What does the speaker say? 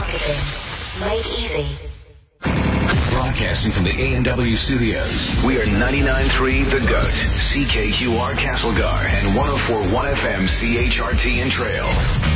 marketing. Made easy. Broadcasting from the A&W studios, we are 99.3 The Goat, CKQR Castlegar, and 104.1 FM CHRT in Trail.